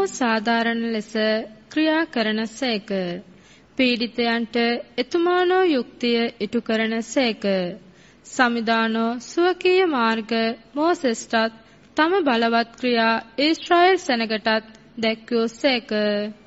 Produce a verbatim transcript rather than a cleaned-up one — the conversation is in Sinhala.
සාධාරණ ලෙස ක්‍රියා කරන සේක. පීඩිතයන්ට එතුමානෝ යුක්තිය ඉටු කරන සේක. සමිදානෝ ස්වකීය මාර්ග මෝසෙස්ටත් තම බලවත් ක්‍රියා ඊශ්‍රායෙල් සෙනගටත් දැක්වූ සේක.